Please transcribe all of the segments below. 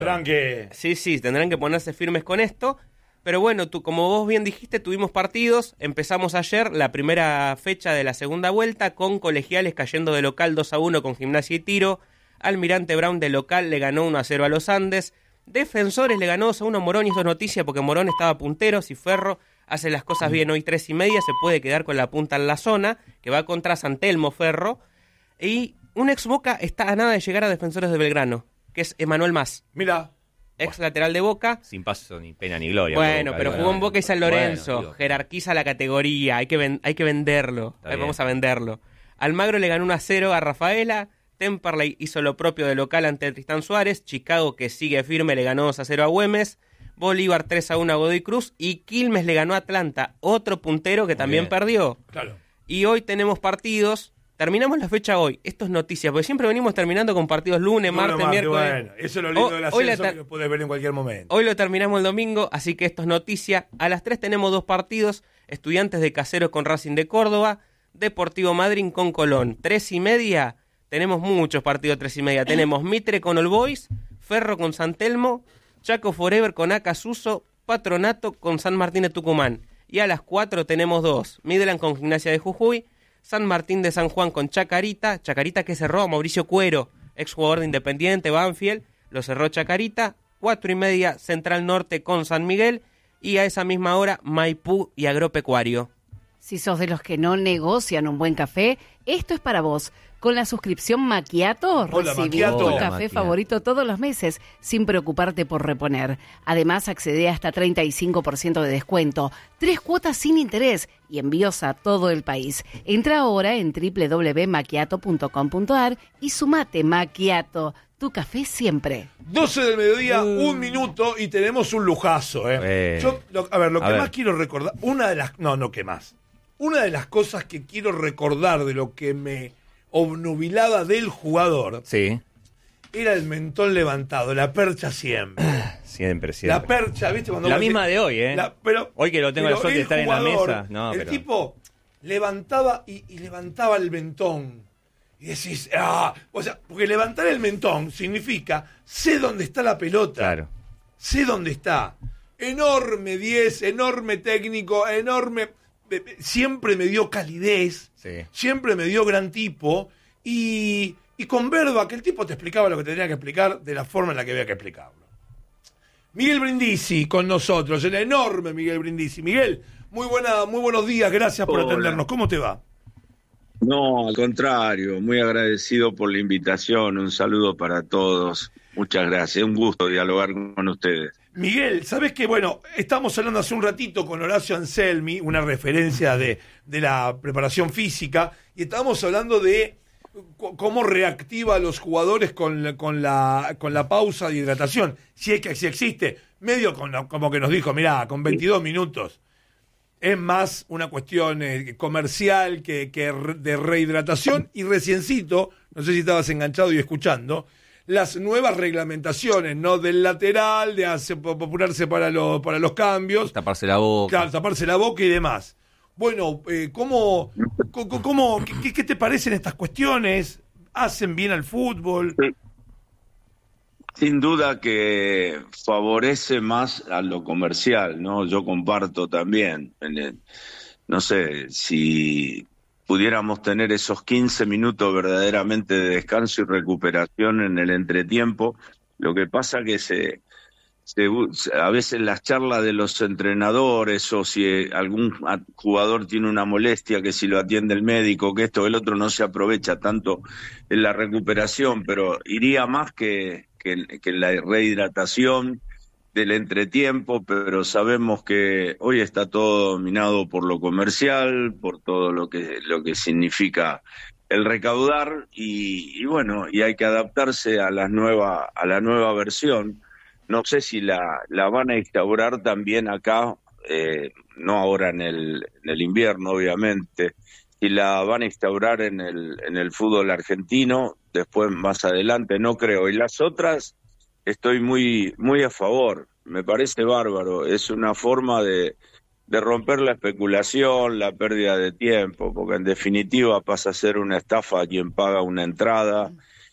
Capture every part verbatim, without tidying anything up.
Tendrán que... Sí, sí, tendrán que ponerse firmes con esto. Pero bueno, tú, como vos bien dijiste, tuvimos partidos. Empezamos ayer la primera fecha de la segunda vuelta con Colegiales cayendo de local dos a uno con Gimnasia y Tiro. Almirante Brown de local le ganó uno a cero a los Andes. Defensores le ganó dos a uno a Morón, y esto es noticia porque Morón estaba puntero. Si Ferro hace las cosas bien hoy tres y media, se puede quedar con la punta en la zona, que va contra San Telmo Ferro. Y un ex Boca está a nada de llegar a Defensores de Belgrano, que es Emanuel Mas. Mira. Ex lateral de Boca. Sin paso ni pena ni gloria. Bueno, Boca, pero digo, jugó en Boca y San Lorenzo. Bueno, digo, jerarquiza la categoría. Hay que, ven- hay que venderlo. Ahí vamos a venderlo. Almagro le ganó uno a cero a Rafaela. Temperley hizo lo propio de local ante Tristán Suárez. Chicago, que sigue firme, le ganó dos a cero a Güemes. Bolívar tres a uno a Godoy Cruz. Y Quilmes le ganó a Atlanta, otro puntero que Muy también bien. perdió. Claro. Y hoy tenemos partidos. Terminamos la fecha hoy. Esto es noticia, porque siempre venimos terminando con partidos lunes, Bueno, martes, Marti, miércoles. Bueno, eso es lo lindo O- del hoy la ascenso, ter- que lo puedes ver en cualquier momento. Hoy lo terminamos el domingo, así que esto es noticia. A las tres tenemos dos partidos. Estudiantes de Caseros con Racing de Córdoba. Deportivo Madryn con Colón. Tres y media. Tenemos muchos partidos tres y media. Tenemos Mitre con All Boys. Ferro con San Telmo. Chaco Forever con Acasuso. Patronato con San Martín de Tucumán. Y a las cuatro tenemos dos. Midland con Gimnasia de Jujuy. San Martín de San Juan con Chacarita. Chacarita que cerró a Mauricio Cuero, exjugador de Independiente, Banfield. Lo cerró Chacarita. Cuatro y media Central Norte con San Miguel. Y a esa misma hora Maipú y Agropecuario. Si sos de los que no negocian un buen café, esto es para vos. Con la suscripción Macchiato, Hola, recibí Macchiato. tu Hola, café Macchiato. favorito todos los meses, sin preocuparte por reponer. Además, accede hasta treinta y cinco por ciento de descuento, tres cuotas sin interés y envíos a todo el país. Entra ahora en doble u doble u doble u punto macchiato punto com punto a r y sumate Macchiato, tu café siempre. doce del mediodía, Uh. un minuto y tenemos un lujazo. ¿eh? Eh. Yo, lo- a ver, lo A que ver. más quiero recordar, una de las, no, no, ¿qué más? Una de las cosas que quiero recordar de lo que me obnubilaba del jugador Sí, era el mentón levantado, la percha siempre. siempre, siempre. La percha, ¿viste? Cuando La parece- misma de hoy, ¿eh? La- pero, Hoy que lo tengo la pero suerte de el estar en la jugador, mesa. No, el pero... tipo levantaba y, y levantaba el mentón. Y decís, ah, o sea, porque levantar el mentón significa, sé dónde está la pelota. Claro. Sé dónde está. Enorme diez, enorme técnico, enorme. eh, eh, Siempre me dio calidez, Sí. siempre me dio gran tipo. Y, y con verba, que el tipo te explicaba lo que tenía que explicar de la forma en la que había que explicarlo. Miguel Brindisi con nosotros, el enorme Miguel Brindisi. Miguel, muy, buena, muy buenos días, gracias por Hola. atendernos. ¿Cómo te va? No, al contrario, muy agradecido por la invitación, un saludo para todos, muchas gracias, un gusto dialogar con ustedes. Miguel, ¿sabés qué? Bueno, estamos hablando hace un ratito con Horacio Anselmi, una referencia de, de la preparación física, y estábamos hablando de c- cómo reactiva a los jugadores con la, con la, con la pausa de hidratación, si es que si existe, medio con la- como que nos dijo, mirá, con veintidós minutos, es más una cuestión eh, comercial que, que re- de rehidratación, y reciencito, no sé si estabas enganchado y escuchando, las nuevas reglamentaciones, ¿no? Del lateral, de hace, apurarse para, los para los cambios, Taparse la boca. claro, taparse la boca y demás. Bueno, eh, ¿cómo, cómo, cómo- qué, qué te parecen estas cuestiones? ¿Hacen bien al fútbol? Sin duda que favorece más a lo comercial, ¿no? Yo comparto también, en el- no sé, si pudiéramos tener esos quince minutos verdaderamente de descanso y recuperación en el entretiempo, lo que pasa que se, se a veces las charlas de los entrenadores o si algún jugador tiene una molestia, que si lo atiende el médico, que esto o el otro, no se aprovecha tanto en la recuperación, pero iría más que, que, que la rehidratación del entretiempo, pero sabemos que hoy está todo dominado por lo comercial, por todo lo que lo que significa el recaudar y, y bueno, y hay que adaptarse a la nueva a la nueva versión. No sé si la la van a instaurar también acá, eh, no ahora en el en el invierno, obviamente, si la van a instaurar en el en el fútbol argentino, después más adelante, no creo. Y las otras estoy muy muy a favor, me parece bárbaro, es una forma de, de romper la especulación, la pérdida de tiempo, porque en definitiva pasa a ser una estafa a quien paga una entrada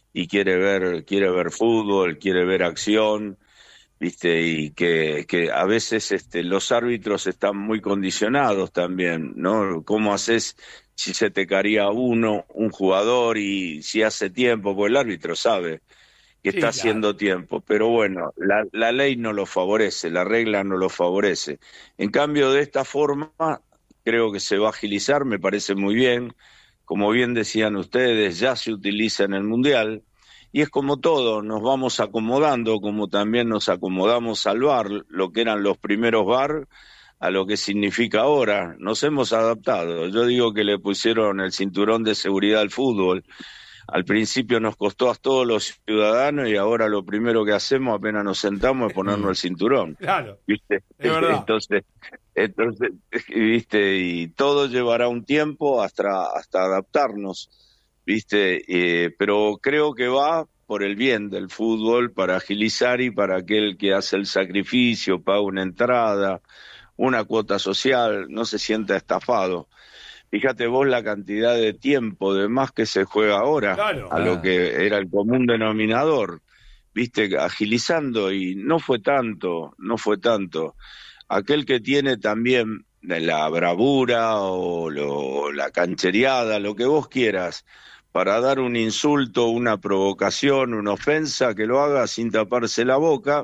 y quiere ver, quiere ver fútbol, quiere ver acción, viste, y que, que a veces este, los árbitros están muy condicionados también, ¿no? ¿Cómo haces si se te caería uno, un jugador, y si hace tiempo? Pues el árbitro sabe que Sí, está claro. haciendo tiempo, pero bueno, la, la ley no lo favorece, la regla no lo favorece. En cambio, de esta forma, creo que se va a agilizar, me parece muy bien. Como bien decían ustedes, ya se utiliza en el Mundial, y es como todo, nos vamos acomodando, como también nos acomodamos al V A R, lo que eran los primeros V A R, a lo que significa ahora. Nos hemos adaptado. Yo digo que le pusieron el cinturón de seguridad al fútbol. Al principio nos costó a todos los ciudadanos, y ahora lo primero que hacemos apenas nos sentamos es ponernos el cinturón. Claro, ¿Viste? es verdad. Entonces, entonces, viste, y todo llevará un tiempo hasta, hasta adaptarnos, viste, eh, pero creo que va por el bien del fútbol, para agilizar, y para aquel que hace el sacrificio, paga una entrada, una cuota social, no se sienta estafado. Fíjate vos la cantidad de tiempo de más que se juega ahora, Claro. a lo que era el común denominador, viste, agilizando, y no fue tanto, no fue tanto. Aquel que tiene también la bravura o lo, la canchereada, lo que vos quieras, para dar un insulto, una provocación, una ofensa, que lo haga sin taparse la boca,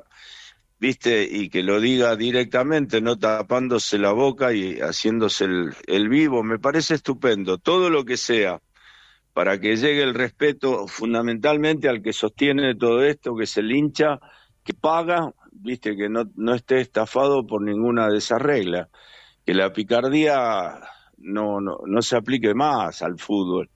viste, y que lo diga directamente, no tapándose la boca y haciéndose el, el vivo. Me parece estupendo. Todo lo que sea para que llegue el respeto fundamentalmente al que sostiene todo esto, que es el hincha, que paga, viste, que no, no esté estafado por ninguna de esas reglas, que la picardía no, no, no se aplique más al fútbol.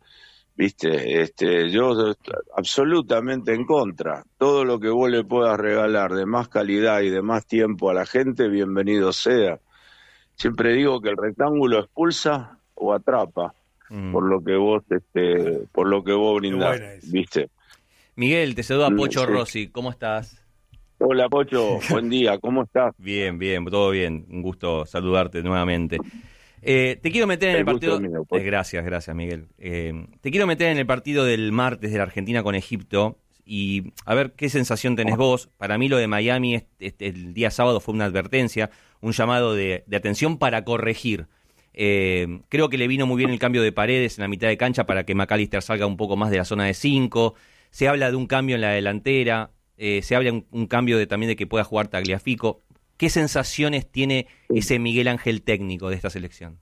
Viste, este, yo absolutamente en contra. Todo lo que vos le puedas regalar de más calidad y de más tiempo a la gente, bienvenido sea. Siempre digo que el rectángulo expulsa o atrapa, mm. por lo que vos, este, por lo que vos brindás, viste. Miguel, te saluda Pocho sí. Rossi, ¿cómo estás? Hola Pocho, buen día, ¿cómo estás? Bien, bien, todo bien, un gusto saludarte nuevamente. Eh, te quiero meter en el, el partido... Mío, pues. eh, gracias, gracias Miguel. Eh, te quiero meter en el partido del martes de la Argentina con Egipto y a ver qué sensación tenés vos. Para mí lo de Miami este, este, el día sábado fue una advertencia, un llamado de, de atención para corregir. Eh, creo que le vino muy bien el cambio de Paredes en la mitad de cancha para que McAllister salga un poco más de la zona de cinco. Se habla de un cambio en la delantera, eh, se habla un, un cambio de, también de que pueda jugar Tagliafico. ¿Qué sensaciones tiene ese Miguel Ángel técnico de esta selección?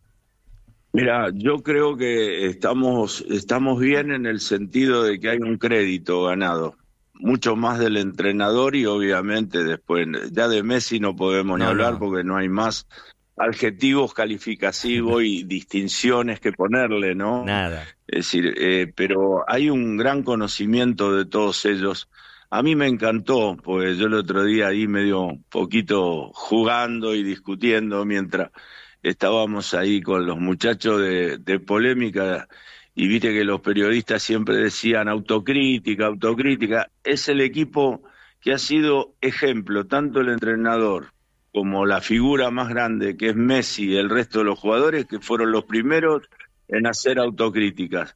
Mira, yo creo que estamos, estamos bien en el sentido de que hay un crédito ganado, mucho más del entrenador, y obviamente después, ya de Messi no podemos no, ni hablar no. porque no hay más adjetivos calificativos y distinciones que ponerle, ¿no? Nada. Es decir, eh, pero hay un gran conocimiento de todos ellos. A mí me encantó, pues yo el otro día ahí medio poquito jugando y discutiendo mientras estábamos ahí con los muchachos de, de polémica, y viste que los periodistas siempre decían autocrítica, autocrítica. Es el equipo que ha sido ejemplo, tanto el entrenador como la figura más grande, que es Messi, y el resto de los jugadores, que fueron los primeros en hacer autocríticas,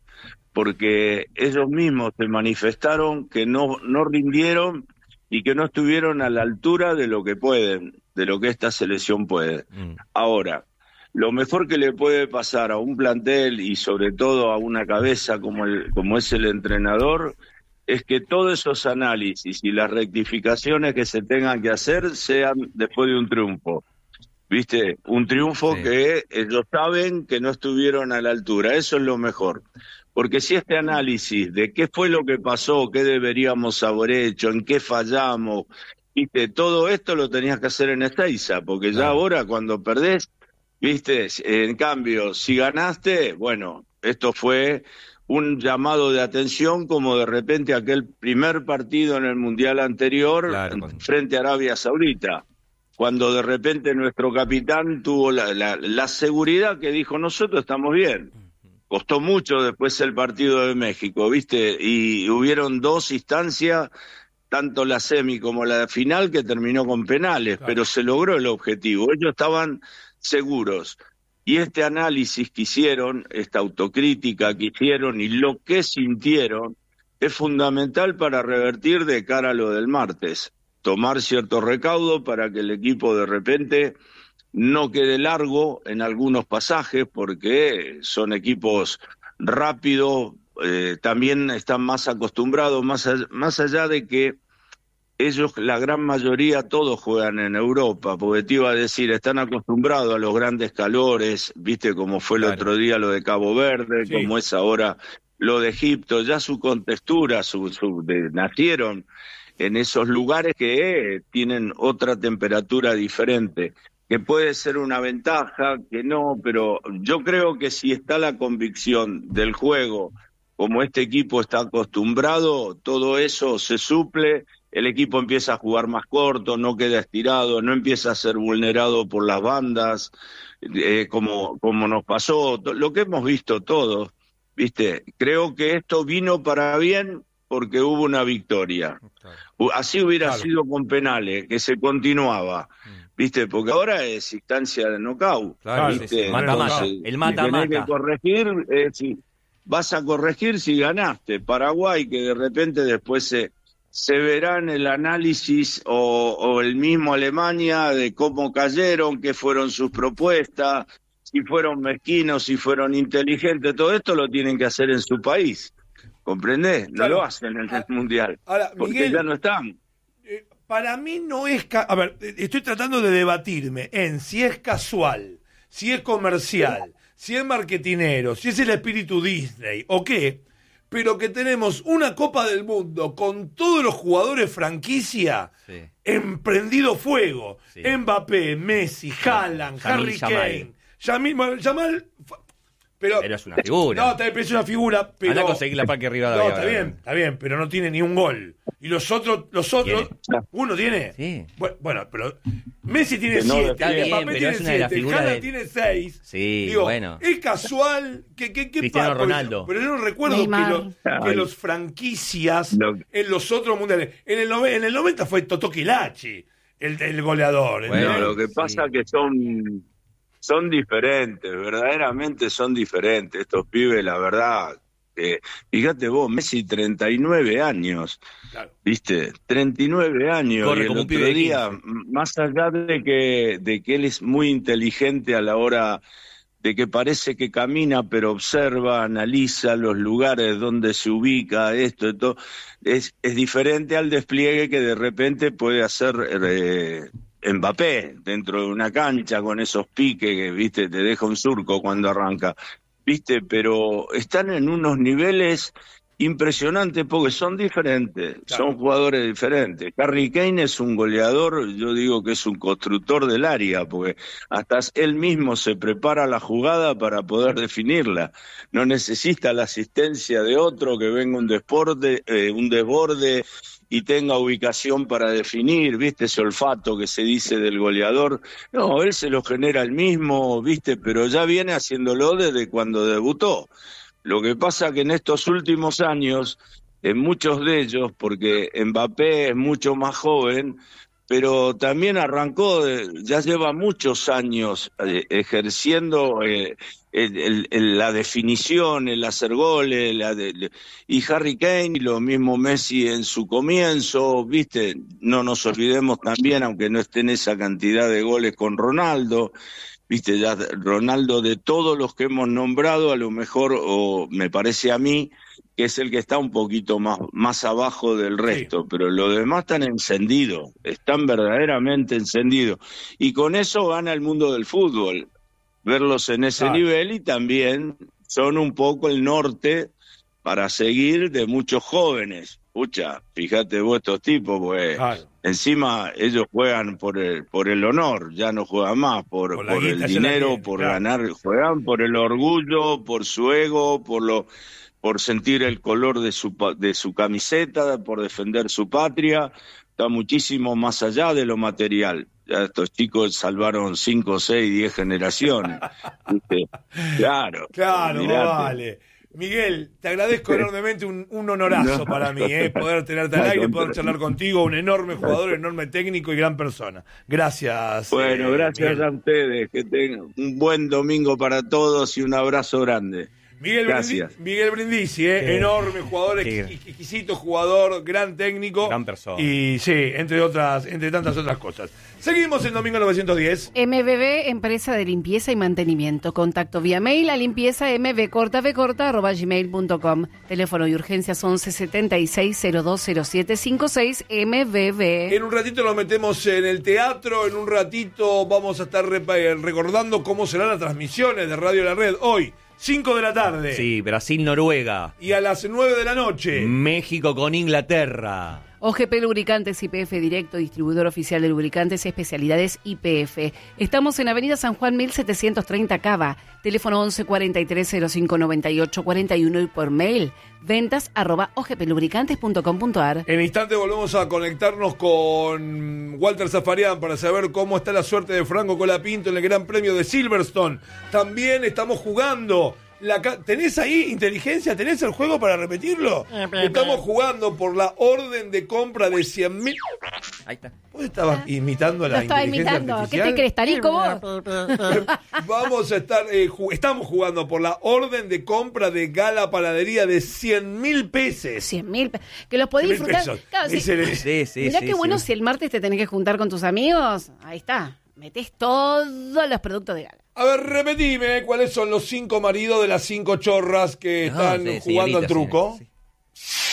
porque ellos mismos se manifestaron que no, no rindieron y que no estuvieron a la altura de lo que pueden, de lo que esta selección puede. Mm. Ahora, lo mejor que le puede pasar a un plantel y sobre todo a una cabeza como, el, como es el entrenador, es que todos esos análisis y las rectificaciones que se tengan que hacer sean después de un triunfo. ¿Viste? Un triunfo sí. que ellos saben que no estuvieron a la altura. Eso es lo mejor. Porque si este análisis de qué fue lo que pasó, qué deberíamos haber hecho, en qué fallamos, ¿viste? Todo esto lo tenías que hacer en Ezeiza, porque ya no. ahora cuando perdés, ¿viste? En cambio, si ganaste, bueno, esto fue un llamado de atención, como de repente aquel primer partido en el Mundial anterior, claro, cuando... frente a Arabia Saudita, cuando de repente nuestro capitán tuvo la, la, la seguridad que dijo, nosotros estamos bien. Costó mucho después el partido de México, ¿viste? Y hubieron dos instancias, tanto la semi como la final, que terminó con penales, claro. pero se logró el objetivo. Ellos estaban seguros. Y este análisis que hicieron, esta autocrítica que hicieron y lo que sintieron, es fundamental para revertir de cara a lo del martes. Tomar cierto recaudo para que el equipo de repente no quede largo en algunos pasajes, porque son equipos rápidos, eh, también están más acostumbrados, más allá, más allá de que ellos, la gran mayoría, todos juegan en Europa, porque te iba a decir, están acostumbrados a los grandes calores, viste como fue el claro. otro día lo de Cabo Verde, sí. como es ahora lo de Egipto, ya su contextura, su, su de, nacieron en esos lugares que eh, tienen otra temperatura diferente, que puede ser una ventaja, que no, pero yo creo que si está la convicción del juego, como este equipo está acostumbrado, todo eso se suple. El equipo empieza a jugar más corto, no queda estirado, no empieza a ser vulnerado por las bandas, eh, como, como nos pasó, lo que hemos visto todos, ¿viste? Creo que esto vino para bien porque hubo una victoria. Así hubiera claro. sido con penales, que se continuaba, ¿viste? Porque ahora es instancia de knockout, claro, ¿viste? Sí, sí. Mata-mata, el mata-mata. Tenés que corregir, eh, si vas a corregir si ganaste. Paraguay, que de repente después se... se verá en el análisis o, o el mismo Alemania de cómo cayeron, qué fueron sus propuestas, si fueron mezquinos, si fueron inteligentes, todo esto lo tienen que hacer en su país, ¿comprendés? No claro. lo hacen en el ah, Mundial, ahora, porque Miguel, ya no están. Eh, para mí no es... Ca- a ver, estoy tratando de debatirme en si es casual, si es comercial, si es marketinero, si es el espíritu Disney, o qué... pero que tenemos una Copa del Mundo con todos los jugadores franquicia sí. emprendido fuego. Sí. Mbappé, Messi, Haaland, sí. Harry Kane, Yamal, Yamal, pero, pero es una figura. No, también es una figura, pero... Anda a conseguir la Parque Rivadavia. No, está bien, está bien, pero no tiene ni un gol. Y los otros, los otros, ¿Tiene? ¿Uno tiene? Sí. Bueno, bueno, pero Messi tiene no, siete, está bien, Mbappé tiene siete, Haaland de... tiene seis. Sí, Digo, bueno. Es casual que, que, que Cristiano pasa, Ronaldo. Pero yo no recuerdo que, lo, que los franquicias no. en los otros mundiales. En el, en el noventa fue Totò Quilachi, el, el goleador. Bueno, el, lo que pasa sí. que son... son diferentes, verdaderamente son diferentes estos pibes, la verdad. Eh, fíjate vos, Messi treinta y nueve años, claro. ¿viste? treinta y nueve años. Corre y el como otro un pibe día, más allá de que, de que él es muy inteligente a la hora de que parece que camina, pero observa, analiza los lugares donde se ubica, esto y todo, es, es diferente al despliegue que de repente puede hacer... Eh, Mbappé dentro de una cancha con esos piques que, viste, te deja un surco cuando arranca, viste, pero están en unos niveles impresionantes porque son diferentes, claro. son jugadores diferentes. Harry Kane es un goleador, yo digo que es un constructor del área, porque hasta él mismo se prepara la jugada para poder definirla, no necesita la asistencia de otro que venga un desborde, eh, un desborde y tenga ubicación para definir, ¿viste? Ese olfato que se dice del goleador. No, él se lo genera él mismo, ¿viste? Pero ya viene haciéndolo desde cuando debutó. Lo que pasa que en estos últimos años, en muchos de ellos, porque Mbappé es mucho más joven, pero también arrancó, ya lleva muchos años eh, ejerciendo eh, el, el, el, la definición, el hacer goles, la de, y Harry Kane, y lo mismo Messi en su comienzo, ¿viste? No nos olvidemos también, aunque no esté en esa cantidad de goles con Ronaldo, ¿viste? Ya Ronaldo, de todos los que hemos nombrado, a lo mejor, o me parece a mí, que es el que está un poquito más, más abajo del resto, sí. pero los demás están encendidos, están verdaderamente encendidos. Y con eso gana el mundo del fútbol, verlos en ese claro. nivel, y también son un poco el norte para seguir de muchos jóvenes. Pucha, fíjate vos estos tipos, pues claro. encima ellos juegan por el, por el honor, ya no juegan más por, por, por el dinero, por claro. ganar, juegan por el orgullo, por su ego, por lo... por sentir el color de su de su camiseta, por defender su patria, está muchísimo más allá de lo material. Ya estos chicos salvaron cinco, seis, diez generaciones. ¿Viste? Claro. Claro, vale. Miguel, te agradezco enormemente, un, un honorazo no, para mí, eh, poder tenerte al aire, poder charlar contigo, un enorme jugador, enorme técnico y gran persona. Gracias. Bueno, eh, gracias Miguel. a ustedes, que tengan un buen domingo para todos y un abrazo grande. Miguel, Brindisi, Miguel Brindisi, eh, Qué, enorme jugador, qué, exquisito jugador, gran técnico. Gran persona. Y sí, entre otras, entre tantas otras cosas. Seguimos en Domingo novecientos diez. M B B, empresa de limpieza y mantenimiento. Contacto vía mail a limpieza mbcorta arroba gmail punto com. Teléfono y urgencias once setenta y seis cero dos cero siete cincuenta y seis M B B. En un ratito nos metemos en el teatro, en un ratito vamos a estar recordando cómo serán las transmisiones de Radio La Red hoy. cinco de la tarde. Sí, Brasil-Noruega. Y a las nueve de la noche. México con Inglaterra. O G P Lubricantes Y P F Directo, distribuidor oficial de lubricantes y especialidades Y P F. Estamos en Avenida San Juan mil setecientos treinta Cava, teléfono once cuarenta y tres cero cinco noventa y ocho cuarenta y uno y por mail ventas arroba ogplubricantes punto com punto ar. En instante volvemos a conectarnos con Walter Zafarian para saber cómo está la suerte de Franco Colapinto en el Gran Premio de Silverstone. También estamos jugando. La ca- ¿Tenés ahí inteligencia? ¿Tenés el juego para repetirlo? Estamos jugando por la orden de compra de cien mil... Ahí está. ¿Vos estabas imitando a la Lo estaba inteligencia imitando. ¿Qué artificial? te crees, tarico vos? Vamos a estar, eh, ju- estamos jugando por la orden de compra de Gala Panadería de cien mil pesos. cien mil. Que los podés cien mil disfrutar. pesos. Claro, sí. Ese le- Sí, sí, Mirá sí, qué bueno sí. si el martes te tenés que juntar con tus amigos. Ahí está. Metés todos los productos de Gala. A ver, repetime cuáles son los cinco maridos de las cinco chorras que No, están sí, jugando al señorita, truco. señorita, sí.